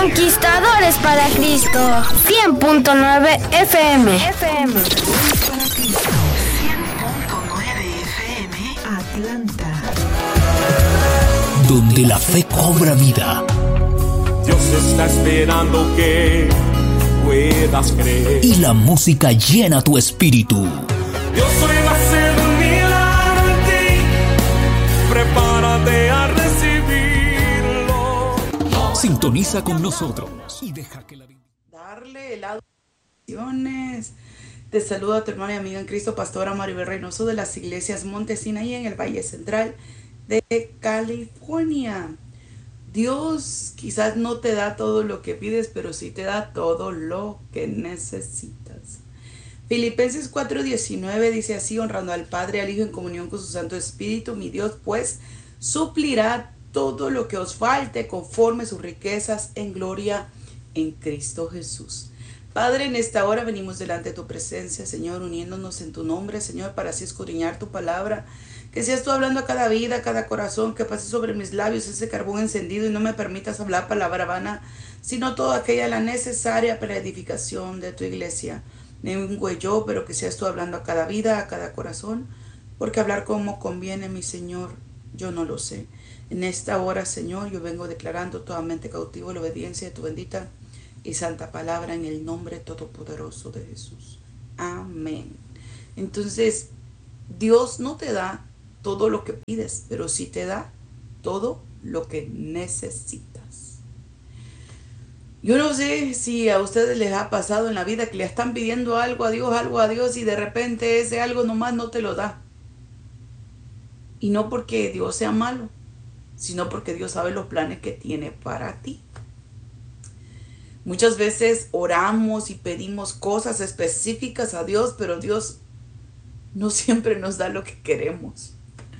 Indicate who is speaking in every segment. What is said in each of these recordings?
Speaker 1: Conquistadores para Cristo. 100.9 FM.
Speaker 2: 100.9 FM Atlanta.
Speaker 3: Donde la fe cobra vida.
Speaker 4: Dios está esperando que puedas creer.
Speaker 3: Y la música llena tu espíritu.
Speaker 4: Dios hoy va a hacer un milagro en ti. Prepárate a recibirlo.
Speaker 3: Sintoniza con nosotros y deja que la
Speaker 5: darle el lado. Te saluda tu hermana y amiga en Cristo, pastora Maribel Reynoso de las iglesias Monte Sinaí en el Valle Central de California. Dios quizás no te da todo lo que pides, pero sí te da todo lo que necesitas. Filipenses 4:19 dice así: honrando al Padre, al Hijo en comunión con su Santo Espíritu, mi Dios pues suplirá todo lo que os falte conforme sus riquezas en gloria en Cristo Jesús. Padre, en esta hora venimos delante de tu presencia, Señor, uniéndonos en tu nombre, Señor, para así escudriñar tu palabra. Que seas tú hablando a cada vida, a cada corazón, que pase sobre mis labios ese carbón encendido y no me permitas hablar palabra vana, sino toda aquella la necesaria para la edificación de tu iglesia. Vengo yo, pero que seas tú hablando a cada vida, a cada corazón, porque hablar como conviene, mi Señor, yo no lo sé. En esta hora, Señor, yo vengo declarando toda mente cautivo la obediencia de tu bendita y santa palabra en el nombre todopoderoso de Jesús. Amén. Entonces, Dios no te da todo lo que pides, pero sí te da todo lo que necesitas. Yo no sé si a ustedes les ha pasado en la vida que le están pidiendo algo a Dios y de repente ese algo nomás no te lo da. Y no porque Dios sea malo, sino porque Dios sabe los planes que tiene para ti. Muchas veces oramos y pedimos cosas específicas a Dios, pero Dios no siempre nos da lo que queremos.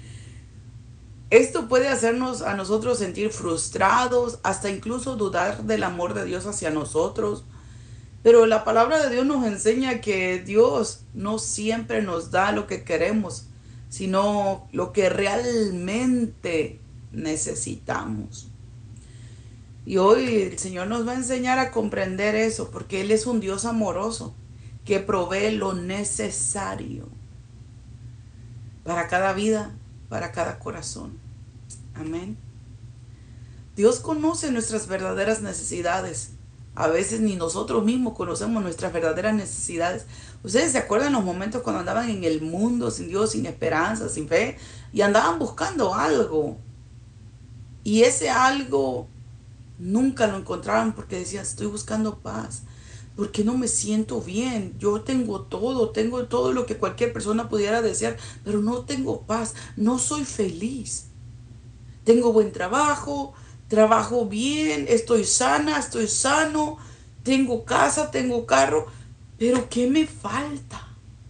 Speaker 5: Esto puede hacernos a nosotros sentir frustrados, hasta incluso dudar del amor de Dios hacia nosotros. Pero la palabra de Dios nos enseña que Dios no siempre nos da lo que queremos, sino lo que realmente necesitamos. Y hoy el Señor nos va a enseñar a comprender eso, porque Él es un Dios amoroso que provee lo necesario para cada vida, para cada corazón. Amén. Dios conoce nuestras verdaderas necesidades. A veces ni nosotros mismos conocemos nuestras verdaderas necesidades. ¿Ustedes se acuerdan los momentos cuando andaban en el mundo sin Dios, sin esperanza, sin fe? Y andaban buscando algo. Y ese algo nunca lo encontraban porque decían: estoy buscando paz. Porque no me siento bien. Yo tengo todo lo que cualquier persona pudiera desear, pero no tengo paz. No soy feliz. Tengo buen trabajo bien, estoy sana, estoy sano, tengo casa, tengo carro, pero ¿qué me falta?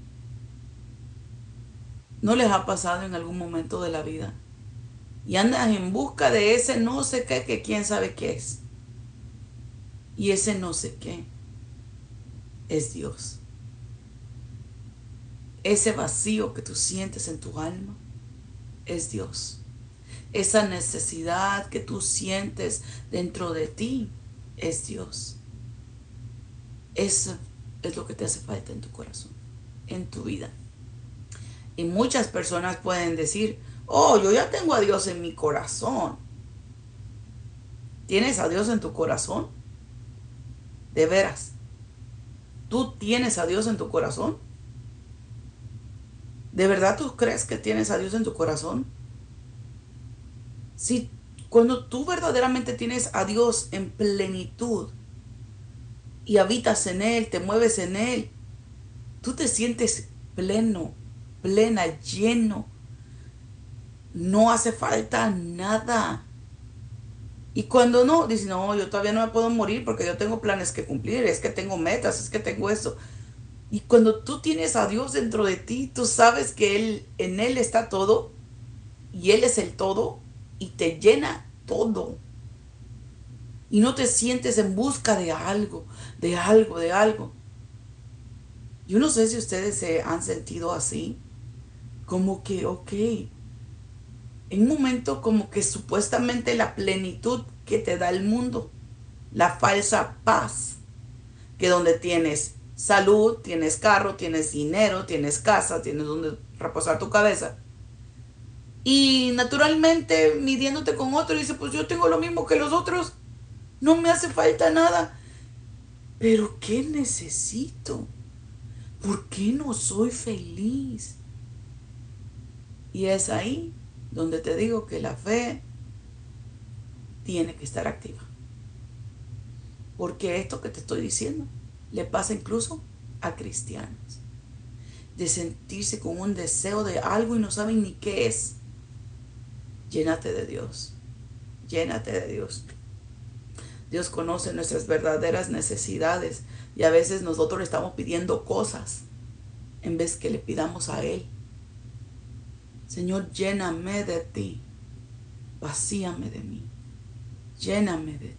Speaker 5: ¿No les ha pasado en algún momento de la vida? Y andan en busca de ese no sé qué, que quién sabe qué es. Y ese no sé qué es Dios. Ese vacío que tú sientes en tu alma es Dios. Esa necesidad que tú sientes dentro de ti es Dios. Eso es lo que te hace falta en tu corazón, en tu vida. Y muchas personas pueden decir: oh, yo ya tengo a Dios en mi corazón. ¿Tienes a Dios en tu corazón? De veras. ¿Tú tienes a Dios en tu corazón? ¿De verdad tú crees que tienes a Dios en tu corazón? Si cuando tú verdaderamente tienes a Dios en plenitud y habitas en Él, te mueves en Él, tú te sientes pleno, plena, lleno. No hace falta nada. Y cuando no, dices: no, yo todavía no me puedo morir porque yo tengo planes que cumplir, es que tengo metas, es que tengo esto. Y cuando tú tienes a Dios dentro de ti, tú sabes que en Él está todo y Él es el todo y te llena todo. Y no te sientes en busca de algo. Yo no sé si ustedes se han sentido así, como que, en un momento como que supuestamente la plenitud que te da el mundo la falsa paz, que donde tienes salud, tienes carro, tienes dinero, tienes casa, tienes donde reposar tu cabeza. Y naturalmente midiéndote con otro, dice, pues yo tengo lo mismo que los otros, no me hace falta nada. Pero ¿qué necesito? ¿Por qué no soy feliz? Y es ahí donde te digo que la fe tiene que estar activa. Porque esto que te estoy diciendo le pasa incluso a cristianos. De sentirse con un deseo de algo y no saben ni qué es. Llénate de Dios. Llénate de Dios. Dios conoce nuestras verdaderas necesidades y a veces nosotros le estamos pidiendo cosas en vez que le pidamos a Él. Señor, lléname de ti. Vacíame de mí. Lléname de ti.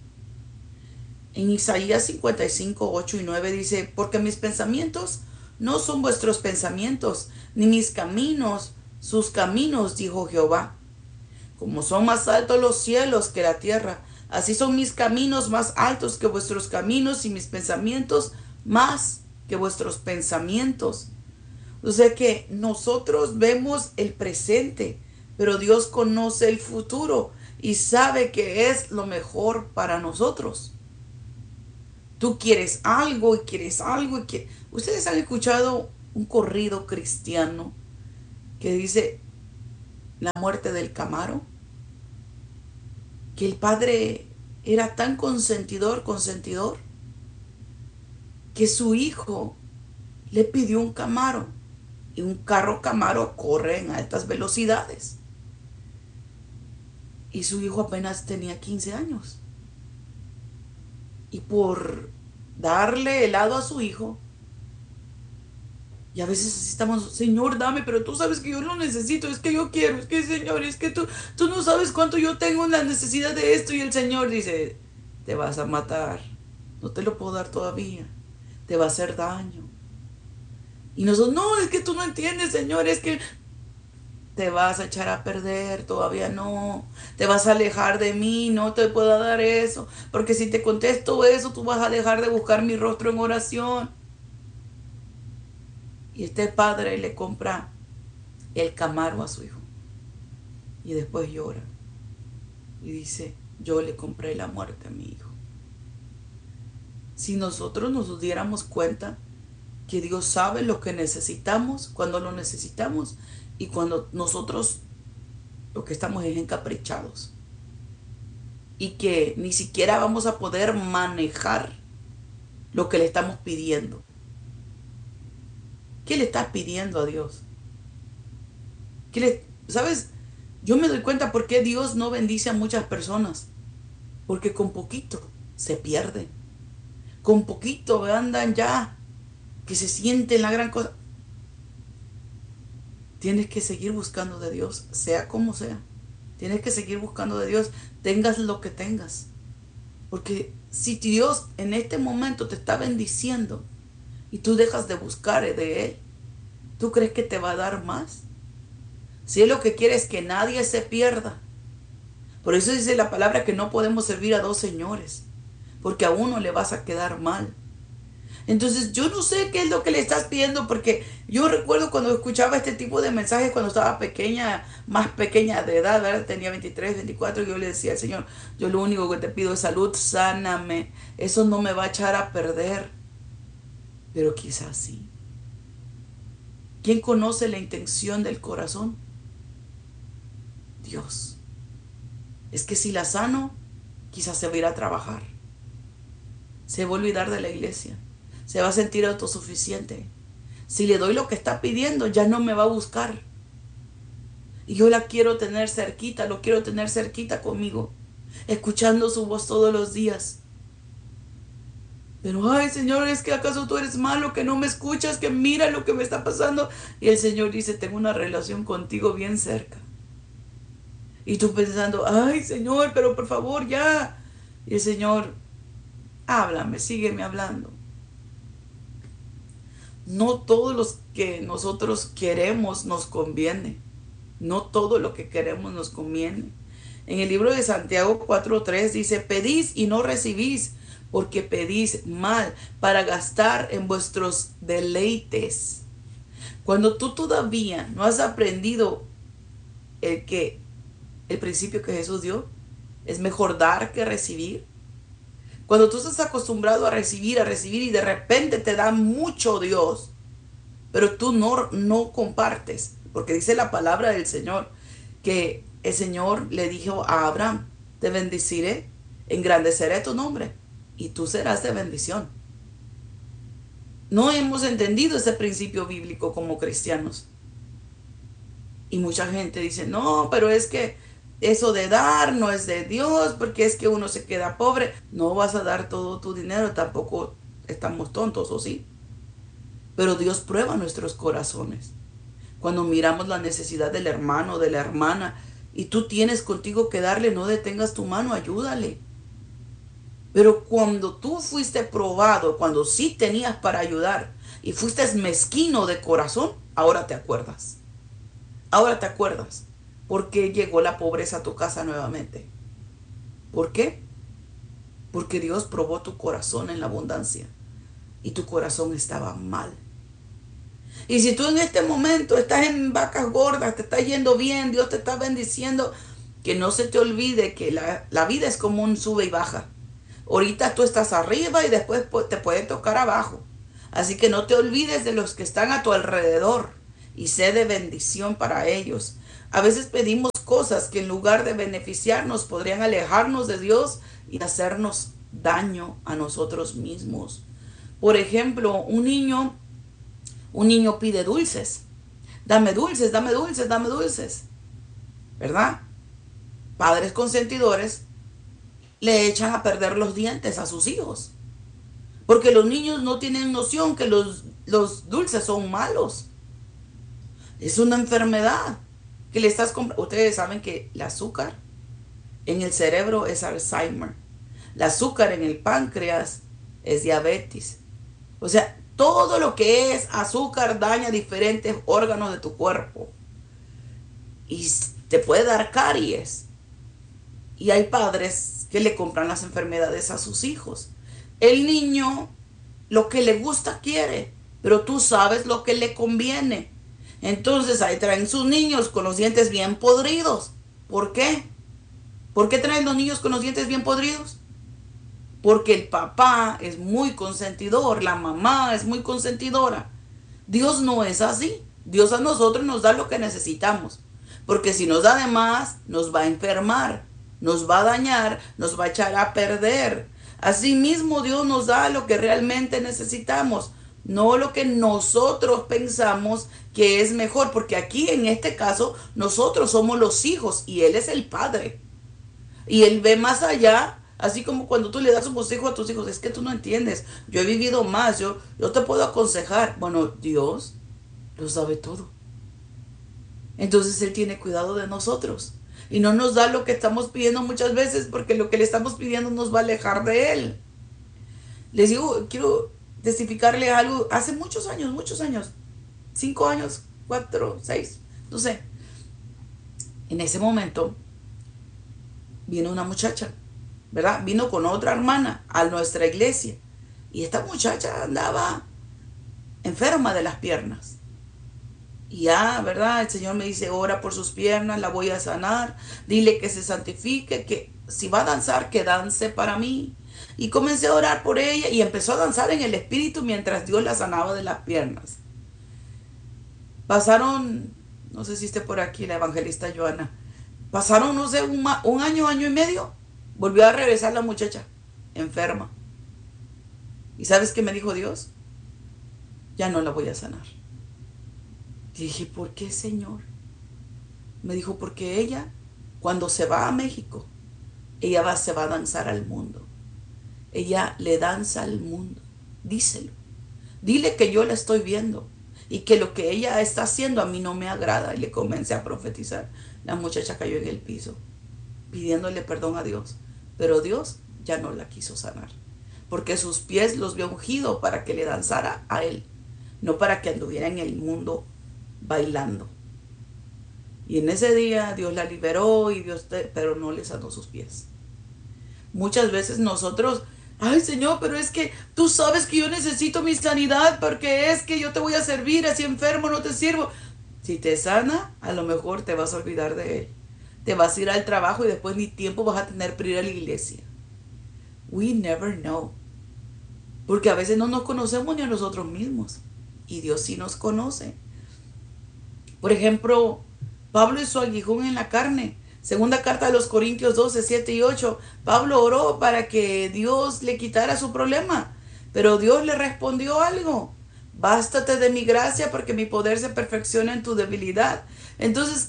Speaker 5: En Isaías 55, 8 y 9 dice, porque mis pensamientos no son vuestros pensamientos, ni mis caminos sus caminos, dijo Jehová. Como son más altos los cielos que la tierra, así son mis caminos más altos que vuestros caminos y mis pensamientos más que vuestros pensamientos. O sea que nosotros vemos el presente, pero Dios conoce el futuro y sabe que es lo mejor para nosotros. Tú quieres algo y quieres algo y quieres... ¿Ustedes han escuchado un corrido cristiano que dice la muerte del Camaro? Que el padre era tan consentidor, que su hijo le pidió un Camaro. Y un carro Camaro corre en altas velocidades. Y su hijo apenas tenía 15 años. Y por darle helado a su hijo, y a veces así estamos, Señor, dame, pero tú sabes que yo lo necesito, es que yo quiero, es que Señor, es que tú no sabes cuánto yo tengo la necesidad de esto. Y el Señor dice, te vas a matar, no te lo puedo dar todavía, te va a hacer daño. Y nosotros, no, es que tú no entiendes, Señor, es que te vas a echar a perder, todavía no, te vas a alejar de mí, no te puedo dar eso, porque si te contesto eso, tú vas a dejar de buscar mi rostro en oración. Y este padre le compra el Camaro a su hijo. Y después llora. Y dice, yo le compré la muerte a mi hijo. Si nosotros nos diéramos cuenta que Dios sabe lo que necesitamos, cuando lo necesitamos, y cuando nosotros lo que estamos es encaprichados. Y que ni siquiera vamos a poder manejar lo que le estamos pidiendo. ¿Qué le estás pidiendo a Dios? ¿Sabes? Yo me doy cuenta por qué Dios no bendice a muchas personas. Porque con poquito se pierden. Con poquito andan ya, que se sienten la gran cosa. Tienes que seguir buscando de Dios, sea como sea. Tienes que seguir buscando de Dios, tengas lo que tengas. Porque si Dios en este momento te está bendiciendo y tú dejas de buscar de Él, ¿tú crees que te va a dar más? Si Él lo que quiere es que nadie se pierda. Por eso dice la palabra que no podemos servir a dos señores, porque a uno le vas a quedar mal. Entonces yo no sé qué es lo que le estás pidiendo, porque yo recuerdo cuando escuchaba este tipo de mensajes cuando estaba pequeña, más pequeña de edad, ¿verdad? Tenía 23, 24, y yo le decía al Señor, yo lo único que te pido es salud, sáname, eso no me va a echar a perder. Pero quizás sí. ¿Quién conoce la intención del corazón? Dios. Es que si la sano, quizás se va a ir a trabajar. Se va a olvidar de la iglesia. Se va a sentir autosuficiente. Si le doy lo que está pidiendo, ya no me va a buscar. Y yo la quiero tener cerquita, lo quiero tener cerquita conmigo, escuchando su voz todos los días. Pero, ay, Señor, ¿es que acaso tú eres malo, que no me escuchas, que mira lo que me está pasando? Y el Señor dice, tengo una relación contigo bien cerca. Y tú pensando, ay, Señor, pero por favor, ya. Y el Señor, háblame, sígueme hablando. No todo lo que nosotros queremos nos conviene. No todo lo que queremos nos conviene. En el libro de Santiago 4:3 dice, pedís y no recibís, porque pedís mal para gastar en vuestros deleites. Cuando tú todavía no has aprendido el principio que Jesús dio, es mejor dar que recibir. Cuando tú estás acostumbrado a recibir y de repente te da mucho Dios, pero tú no compartes, porque dice la palabra del Señor que el Señor le dijo a Abraham, te bendeciré, engrandeceré tu nombre y tú serás de bendición. No hemos entendido ese principio bíblico como cristianos. Y mucha gente dice, no, pero es que eso de dar no es de Dios, porque es que uno se queda pobre. No vas a dar todo tu dinero, tampoco estamos tontos, ¿o sí? Pero Dios prueba nuestros corazones. Cuando miramos la necesidad del hermano o de la hermana y tú tienes contigo que darle, no detengas tu mano, ayúdale. Pero cuando tú fuiste probado, cuando sí tenías para ayudar y fuiste mezquino de corazón, ahora te acuerdas. Ahora te acuerdas por qué llegó la pobreza a tu casa nuevamente. ¿Por qué? Porque Dios probó tu corazón en la abundancia y tu corazón estaba mal. Y si tú en este momento estás en vacas gordas, te está yendo bien, Dios te está bendiciendo, que no se te olvide que la vida es como un sube y baja. Ahorita tú estás arriba y después te puede tocar abajo. Así que no te olvides de los que están a tu alrededor y sé de bendición para ellos. A veces pedimos cosas que en lugar de beneficiarnos podrían alejarnos de Dios y hacernos daño a nosotros mismos. Por ejemplo, un niño pide dulces. Dame dulces, dame dulces, dame dulces. ¿Verdad? Padres consentidores le echan a perder los dientes a sus hijos. Porque los niños no tienen noción que los dulces son malos. Es una enfermedad que le estás comprando. Ustedes saben que el azúcar en el cerebro es Alzheimer. El azúcar en el páncreas es diabetes. O sea, todo lo que es azúcar daña diferentes órganos de tu cuerpo. Y te puede dar caries. Y hay padres que le compran las enfermedades a sus hijos. El niño lo que le gusta quiere, pero tú sabes lo que le conviene. Entonces ahí traen sus niños con los dientes bien podridos. ¿Por qué? ¿Por qué traen los niños con los dientes bien podridos? Porque el papá es muy consentidor, la mamá es muy consentidora. Dios no es así. Dios a nosotros nos da lo que necesitamos. Porque si nos da de más, nos va a enfermar, nos va a dañar, nos va a echar a perder. Asimismo, Dios nos da lo que realmente necesitamos, no lo que nosotros pensamos que es mejor, porque aquí en este caso nosotros somos los hijos y Él es el padre. Y Él ve más allá, así como cuando tú le das un consejo a tus hijos, es que tú no entiendes, yo he vivido más, yo te puedo aconsejar. Bueno, Dios lo sabe todo. Entonces Él tiene cuidado de nosotros. Y no nos da lo que estamos pidiendo muchas veces, porque lo que le estamos pidiendo nos va a alejar de Él. Les digo, quiero testificarle algo. Hace muchos años, 5 años, 4, 6, no sé. En ese momento vino una muchacha, ¿verdad? Vino con otra hermana a nuestra iglesia. Y esta muchacha andaba enferma de las piernas. Y ya, ¿verdad? El Señor me dice, ora por sus piernas, la voy a sanar. Dile que se santifique, que si va a danzar, que dance para mí. Y comencé a orar por ella y empezó a danzar en el espíritu mientras Dios la sanaba de las piernas. Pasaron, no sé si esté por aquí la evangelista Joana, pasaron, no sé, un año, año y medio. Volvió a regresar la muchacha, enferma. ¿Y sabes qué me dijo Dios? Ya no la voy a sanar. Dije, ¿por qué, Señor? Me dijo, porque ella, cuando se va a México, ella se va a danzar al mundo. Ella le danza al mundo. Díselo. Dile que yo la estoy viendo y que lo que ella está haciendo a mí no me agrada. Y le comencé a profetizar. La muchacha cayó en el piso, pidiéndole perdón a Dios. Pero Dios ya no la quiso sanar, porque sus pies los vio ungido para que le danzara a Él, no para que anduviera en el mundo bailando. Y en ese día Dios la liberó y pero no le sanó sus pies. Muchas veces nosotros, ay Señor, pero es que tú sabes que yo necesito mi sanidad porque es que yo te voy a servir, así enfermo no te sirvo. Si te sana, a lo mejor te vas a olvidar de Él. Te vas a ir al trabajo y después ni tiempo vas a tener para ir a la iglesia. We never know. Porque a veces no nos conocemos ni a nosotros mismos. Y Dios sí nos conoce. Por ejemplo, Pablo y su aguijón en la carne. Segunda carta de los Corintios 12, 7 y 8. Pablo oró para que Dios le quitara su problema. Pero Dios le respondió algo. Bástate de mi gracia porque mi poder se perfecciona en tu debilidad. Entonces,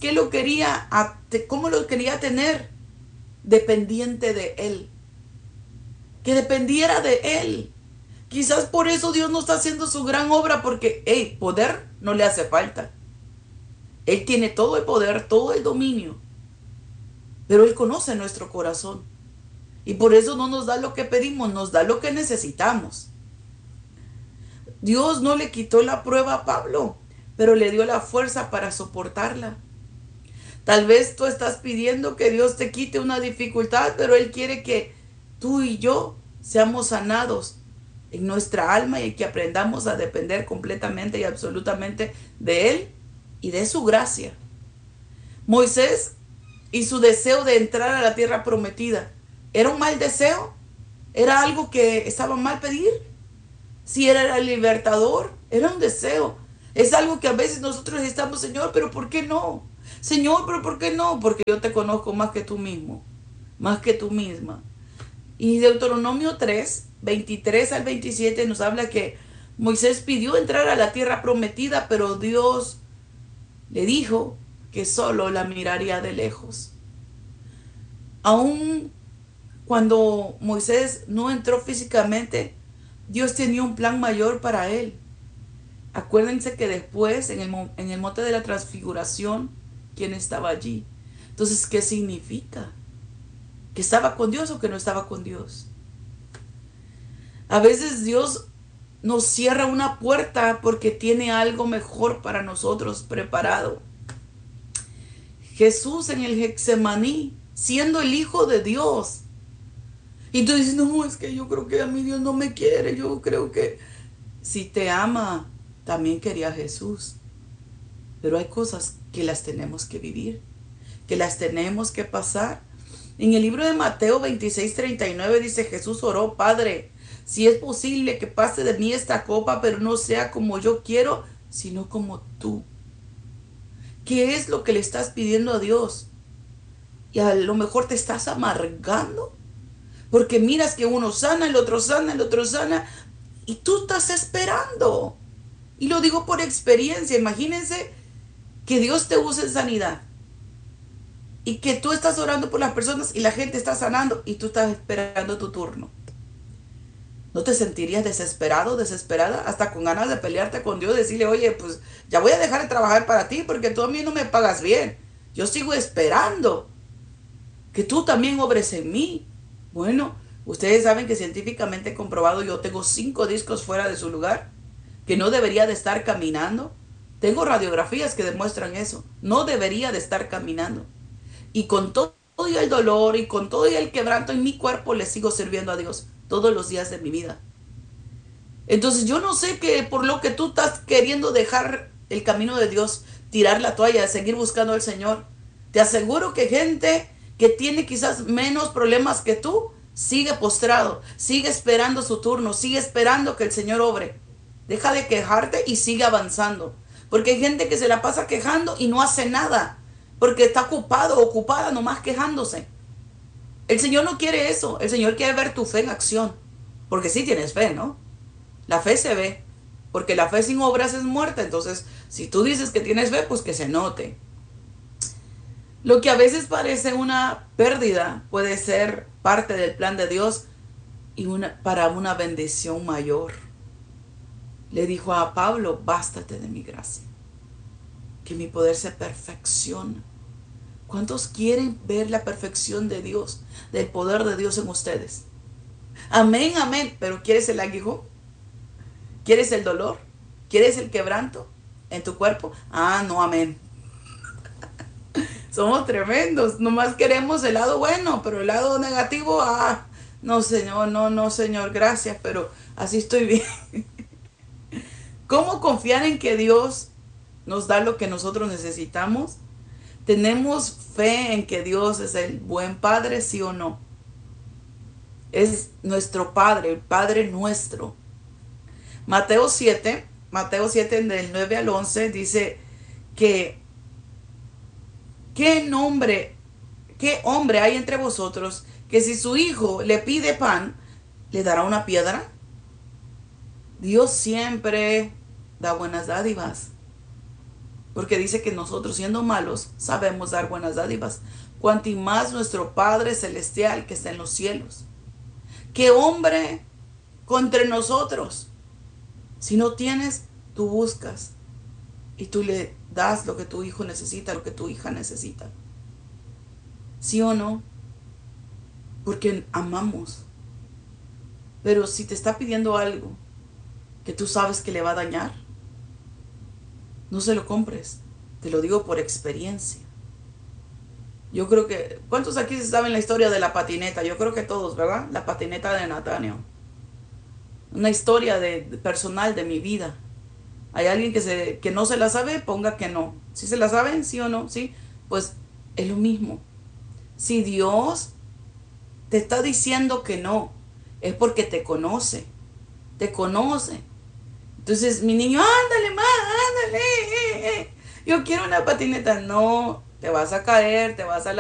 Speaker 5: ¿cómo lo quería tener? Dependiente de Él. Que dependiera de Él. Quizás por eso Dios no está haciendo su gran obra porque, poder no le hace falta. Él tiene todo el poder, todo el dominio. Pero Él conoce nuestro corazón. Y por eso no nos da lo que pedimos, nos da lo que necesitamos. Dios no le quitó la prueba a Pablo, pero le dio la fuerza para soportarla. Tal vez tú estás pidiendo que Dios te quite una dificultad, pero Él quiere que tú y yo seamos sanados en nuestra alma y que aprendamos a depender completamente y absolutamente de Él y de su gracia. Moisés y su deseo de entrar a la tierra prometida, ¿era un mal deseo? ¿Era algo que estaba mal pedir? Si era el libertador, era un deseo. Es algo que a veces nosotros estamos, Señor, pero ¿por qué no? Señor, pero ¿por qué no? Porque yo te conozco más que tú mismo, más que tú misma. Y Deuteronomio 3, 23 al 27 nos habla que Moisés pidió entrar a la tierra prometida, pero Dios le dijo que solo la miraría de lejos. Aún cuando Moisés no entró físicamente, Dios tenía un plan mayor para él. Acuérdense que después, en el monte de la transfiguración, ¿quién estaba allí? Entonces, ¿qué significa? ¿Que estaba con Dios o que no estaba con Dios? A veces Dios nos cierra una puerta porque tiene algo mejor para nosotros preparado. Jesús en el Getsemaní, siendo el Hijo de Dios. Y tú dices, no, es que yo creo que a mí Dios no me quiere. Yo creo que si te ama, también quería Jesús. Pero hay cosas que las tenemos que vivir, que las tenemos que pasar. En el libro de Mateo 26, 39 dice, Jesús oró, Padre, si es posible que pase de mí esta copa, pero no sea como yo quiero, sino como tú. ¿Qué es lo que le estás pidiendo a Dios? Y a lo mejor te estás amargando, porque miras que uno sana, el otro sana, el otro sana, y tú estás esperando. Y lo digo por experiencia. Imagínense que Dios te use en sanidad y que tú estás orando por las personas y la gente está sanando y tú estás esperando tu turno. ¿No te sentirías desesperado, desesperada, hasta con ganas de pelearte con Dios, decirle, oye, pues ya voy a dejar de trabajar para ti porque tú a mí no me pagas bien? Yo sigo esperando que tú también obres en mí. Bueno, ustedes saben que científicamente comprobado, yo tengo 5 discos fuera de su lugar, que no debería de estar caminando. Tengo radiografías que demuestran eso. No debería de estar caminando. Y con todo y el dolor y con todo y el quebranto en mi cuerpo, le sigo sirviendo a Dios todos los días de mi vida. Entonces yo no sé que por lo que tú estás queriendo dejar el camino de Dios, tirar la toalla, seguir buscando al Señor. Te aseguro que gente que tiene quizás menos problemas que tú, sigue postrado, sigue esperando su turno, sigue esperando que el Señor obre. Deja de quejarte y sigue avanzando. Porque hay gente que se la pasa quejando y no hace nada, porque está ocupado, ocupada nomás quejándose. El Señor no quiere eso. El Señor quiere ver tu fe en acción. Porque sí tienes fe, ¿no? La fe se ve. Porque la fe sin obras es muerta. Entonces, si tú dices que tienes fe, pues que se note. Lo que a veces parece una pérdida puede ser parte del plan de Dios y para una bendición mayor. Le dijo a Pablo, bástate de mi gracia, que mi poder se perfecciona. ¿Cuántos quieren ver la perfección de Dios, del poder de Dios en ustedes? Amén, amén. Pero ¿quieres el aguijón? ¿Quieres el dolor? ¿Quieres el quebranto en tu cuerpo? Ah, no, amén. Somos tremendos. Nomás queremos el lado bueno, pero el lado negativo, no, Señor, no, Señor, gracias, pero así estoy bien. ¿Cómo confiar en que Dios nos da lo que nosotros necesitamos? ¿Tenemos fe en que Dios es el buen Padre, sí o no? Es nuestro Padre, el Padre nuestro. Mateo 7 del 9 al 11 dice que ¿qué hombre hay entre vosotros que si su hijo le pide pan, le dará una piedra? Dios siempre da buenas dádivas, porque dice que nosotros, siendo malos, sabemos dar buenas dádivas. Cuanto más nuestro Padre Celestial que está en los cielos. ¿Qué hombre contra nosotros? Si no tienes, tú buscas y tú le das lo que tu hijo necesita, lo que tu hija necesita. ¿Sí o no? Porque amamos. Pero si te está pidiendo algo que tú sabes que le va a dañar, no se lo compres. Te lo digo por experiencia. Yo creo que... ¿Cuántos aquí saben la historia de la patineta? Yo creo que todos, ¿verdad? La patineta de Nathaniel. Una historia personal de mi vida. Hay alguien que no se la sabe, ponga que no. ¿Sí se la saben? ¿Sí o no? ¿Sí? Pues es lo mismo. Si Dios te está diciendo que no, es porque te conoce. Te conoce. Entonces, mi niño, ándale más, ándale. Yo quiero una patineta. No, te vas a caer, te vas a